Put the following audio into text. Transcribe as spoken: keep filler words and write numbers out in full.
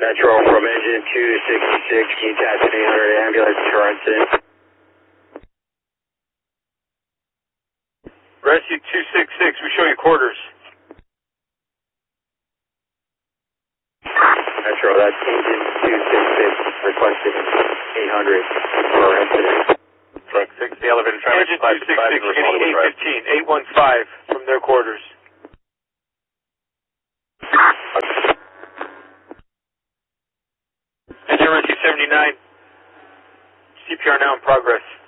Metro from engine two sixty-six, can you attach an eight hundred ambulance to Renton? Rescue two six six, we show you quarters. Metro, that's engine two sixty-six, requesting eight hundred for incident. Truck six, the elevator traffic. Engine two six six, getting eight fifteen, eight one five from their quarters. Engine Rescue seventy-nine, C P R now in progress.